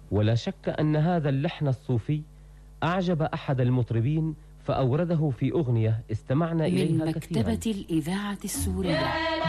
ولا شك أن هذا اللحن الصوفي أعجب أحد المطربين فأورده في أغنية استمعنا إليها من كثيرا. مكتبة الإذاعة السورية.